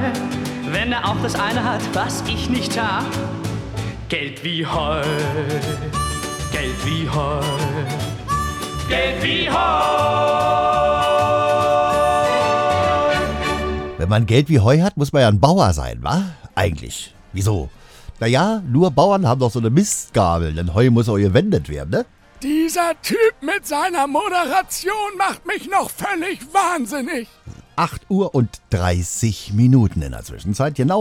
wenn er auch das eine hat, was ich nicht hab. Geld wie Heu, Geld wie Heu, Geld wie Heu. Wenn man Geld wie Heu hat, muss man ja ein Bauer sein, wa? Eigentlich. Wieso? Naja, nur Bauern haben doch so eine Mistgabel, denn Heu muss auch gewendet werden, ne? Dieser Typ mit seiner Moderation macht mich noch völlig wahnsinnig. 8:30 in der Zwischenzeit, genau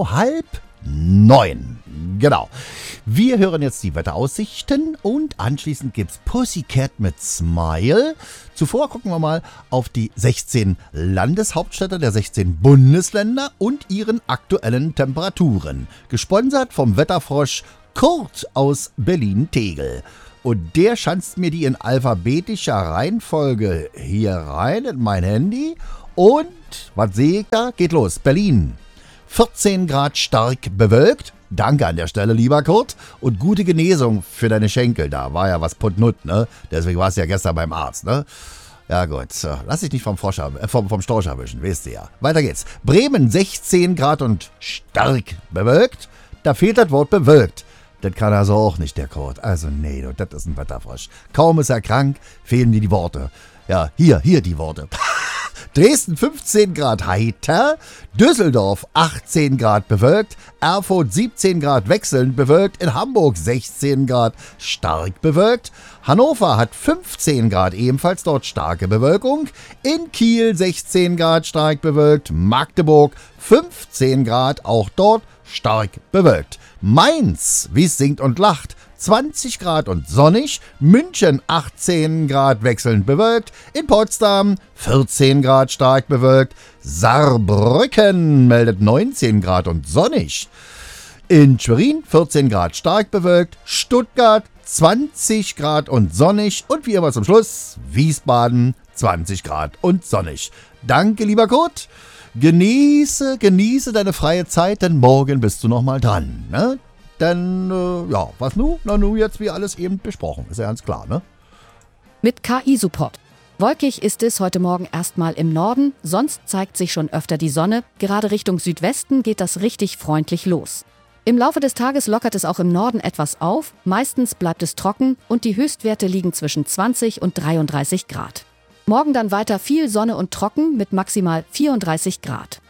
8:30. Genau. Wir hören jetzt die Wetteraussichten und anschließend gibt's Pussycat mit Smile. Zuvor gucken wir mal auf die 16 Landeshauptstädte der 16 Bundesländer und ihren aktuellen Temperaturen. Gesponsert vom Wetterfrosch Kurt aus Berlin-Tegel. Und der schanzt mir die in alphabetischer Reihenfolge hier rein in mein Handy. Und, was sehe ich da? Geht los. Berlin. 14 Grad stark bewölkt. Danke an der Stelle, lieber Kurt. Und gute Genesung für deine Schenkel. Da war ja was puttnut, ne? Deswegen warst du ja gestern beim Arzt, ne? Ja gut, so. Lass dich nicht vom Storch erwischen, weißt du ja. Weiter geht's. Bremen 16 Grad und stark bewölkt. Da fehlt das Wort bewölkt. Das kann also auch nicht der Kurt. Also nee, das ist ein Wetterfrosch. Kaum ist er krank, fehlen dir die Worte. Ja, hier die Worte. Dresden 15 Grad heiter, Düsseldorf 18 Grad bewölkt, Erfurt 17 Grad wechselnd bewölkt, in Hamburg 16 Grad stark bewölkt, Hannover hat 15 Grad ebenfalls dort starke Bewölkung, in Kiel 16 Grad stark bewölkt, Magdeburg 15 Grad auch dort stark bewölkt. Mainz, wie es singt und lacht, 20 Grad und sonnig, München 18 Grad wechselnd bewölkt, in Potsdam 14 Grad stark bewölkt, Saarbrücken meldet 19 Grad und sonnig, in Schwerin 14 Grad stark bewölkt, Stuttgart 20 Grad und sonnig und wie immer zum Schluss Wiesbaden 20 Grad und sonnig. Danke, lieber Kurt. Genieße deine freie Zeit, denn morgen bist du nochmal dran, ne? Denn, ja, was nu? Na nu, jetzt wie alles eben besprochen. Ist ja ganz klar, ne? Mit KI-Support. Wolkig ist es heute Morgen erstmal im Norden, sonst zeigt sich schon öfter die Sonne. Gerade Richtung Südwesten geht das richtig freundlich los. Im Laufe des Tages lockert es auch im Norden etwas auf, meistens bleibt es trocken und die Höchstwerte liegen zwischen 20 und 33 Grad. Morgen dann weiter viel Sonne und trocken mit maximal 34 Grad.